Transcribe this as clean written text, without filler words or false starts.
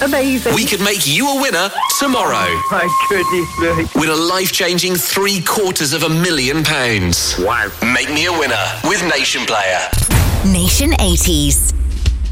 amazing. We could make you a winner tomorrow. My goodness me. Win a life-changing £750,000. Wow. Make me a winner with Nation Player. Nation 80s.